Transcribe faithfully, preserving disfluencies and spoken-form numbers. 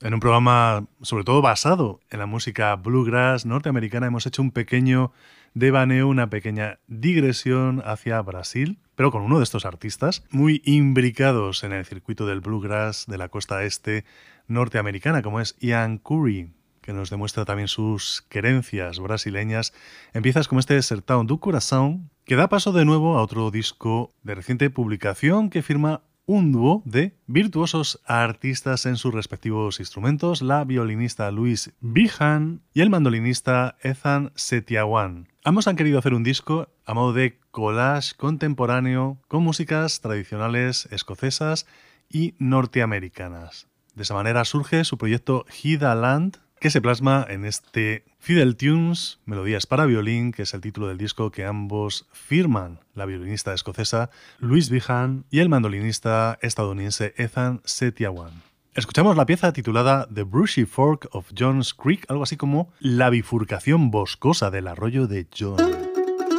En un programa sobre todo basado en la música bluegrass norteamericana hemos hecho un pequeño devaneo, una pequeña digresión hacia Brasil, pero con uno de estos artistas muy imbricados en el circuito del bluegrass de la costa este norteamericana, como es Ian Curry, que nos demuestra también sus querencias brasileñas. Empiezas con este Sertão do Coração, que da paso de nuevo a otro disco de reciente publicación que firma un dúo de virtuosos artistas en sus respectivos instrumentos, la violinista Louise Bihan y el mandolinista Ethan Setiawan. Ambos han querido hacer un disco a modo de collage contemporáneo con músicas tradicionales escocesas y norteamericanas. De esa manera surge su proyecto Hida Land, que se plasma en este Fiddle Tunes, melodías para violín, que es el título del disco que ambos firman, la violinista escocesa Louise Bihan y el mandolinista estadounidense Ethan Setiawan. Escuchamos la pieza titulada The Brushy Fork of John's Creek, algo así como la bifurcación boscosa del arroyo de John.